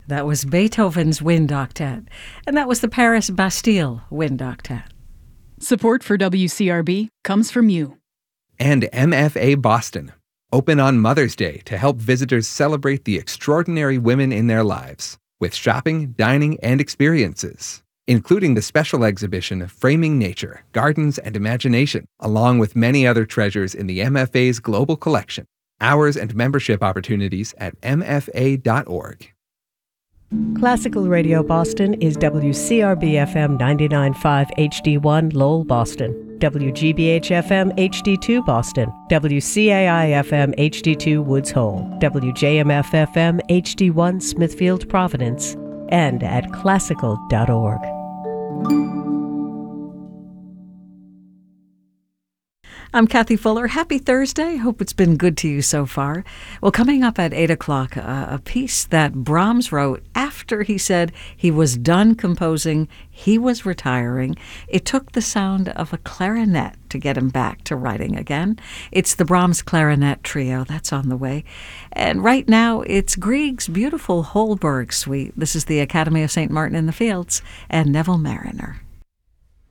That was Beethoven's Wind Octet, and that was the Paris Bastille Wind Octet. Support for WCRB comes from you. And MFA Boston, open on Mother's Day to help visitors celebrate the extraordinary women in their lives, with shopping, dining, and experiences, including the special exhibition Framing Nature, Gardens and Imagination, along with many other treasures in the MFA's global collection. Hours and membership opportunities at mfa.org. Classical Radio Boston is WCRB-FM 99.5 HD1 Lowell, Boston, WGBH-FM HD2 Boston, WCAI-FM HD2 Woods Hole, WJMF-FM HD1 Smithfield, Providence, and at classical.org. I'm Kathy Fuller. Happy Thursday. Hope it's been good to you so far. Well, coming up at 8 o'clock, a piece that Brahms wrote after he said he was done composing, he was retiring. It took the sound of a clarinet to get him back to writing again. It's the Brahms Clarinet Trio. That's on the way. And right now, it's Grieg's beautiful Holberg Suite. This is the Academy of St. Martin in the Fields and Neville Mariner.